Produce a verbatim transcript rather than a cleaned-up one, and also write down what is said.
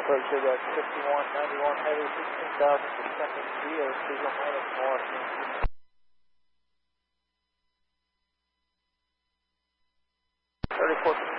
Approach show that fifty-one ninety-one heavy, sixteen thousand descending Geo, diesel minus Washington. thirty-four